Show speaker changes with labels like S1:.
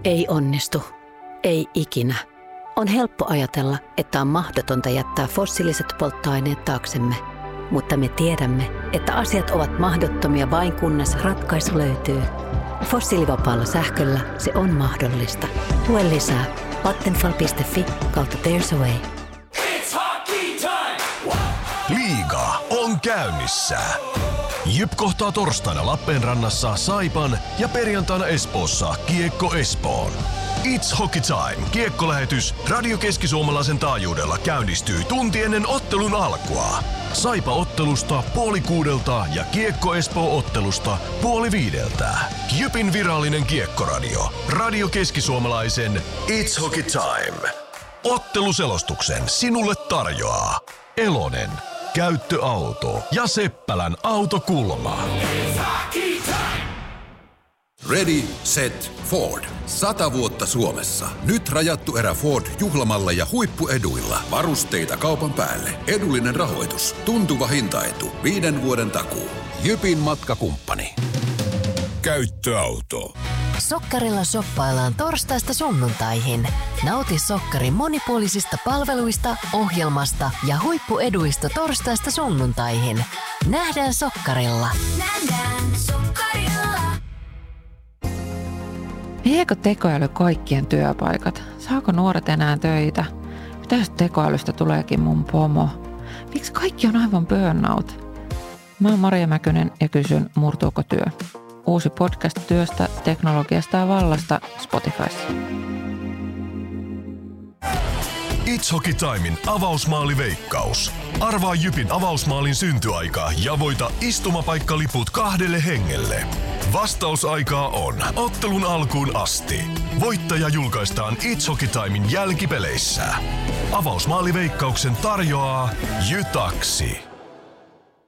S1: Ei onnistu. Ei ikinä. On helppo ajatella, että on mahdotonta jättää fossiiliset polttoaineet taaksemme. Mutta me tiedämme, että asiat ovat mahdottomia vain kunnes ratkaisu löytyy. Fossiilivapaalla sähköllä se on mahdollista. Lue lisää vattenfall.fi/There's a Way.
S2: Liiga on käynnissä. JYP kohtaa torstaina Lappeenrannassa Saipan ja perjantaina Espoossa Kiekko Espoon. It's Hockey Time -kiekkolähetys Radio Keski-Suomalaisen taajuudella käynnistyy tunti ennen ottelun alkua. Saipa-ottelusta 4:30 ja Kiekko Espoo-ottelusta 4:30. JYPin virallinen kiekkoradio. Radio Keski-Suomalaisen It's Hockey Time. Otteluselostuksen sinulle tarjoaa Elonen, käyttöauto ja Seppälän autokulma.
S3: Ready, set, Ford. 100 vuotta Suomessa. Nyt rajattu erä Ford juhlamalla ja huippueduilla. Varusteita kaupan päälle. Edullinen rahoitus. Tuntuva hintaetu. 5 vuoden takuu. JYPin matkakumppani. Käyttöauto.
S4: Sokkarilla shoppaillaan torstaista sunnuntaihin. Nauti Sokkarin monipuolisista palveluista, ohjelmasta ja huippueduista torstaista sunnuntaihin. Nähdään Sokkarilla.
S5: Nähdään Sokkarilla.
S6: Viekö tekoäly kaikkien työpaikat? Saako nuoret enää töitä? Mitä jos tekoälystä tuleekin mun pomo? Miksi kaikki on aivan burnout? Mä oon Maria Mäkynen ja kysyn, murtuuko työ? Uusi podcast työstä, teknologiasta ja vallasta Spotifyssa.
S2: It's Hockey Timein avausmaaliveikkaus. Arvaa JYPin avausmaalin syntyaika ja voita istumapaikkaliput 2 hengelle. Vastausaikaa on ottelun alkuun asti. Voittaja julkaistaan It's Hockey Timein jälkipeleissä. Avausmaaliveikkauksen tarjoaa Jytaksi.